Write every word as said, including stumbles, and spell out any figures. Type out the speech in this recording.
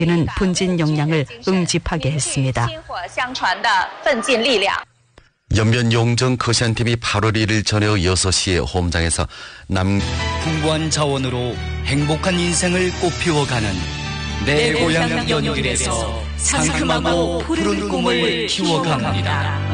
는 분진 역량을 응집하게 했습니다. 연변 용정 커시안팀이 팔월 일일 저녁 여섯 시에 홈장에서 남 풍부한 자원으로 행복한 인생을 꽃피워가는 내 고향 연길에서 상큼하고 푸른 꿈을 키워갑니다.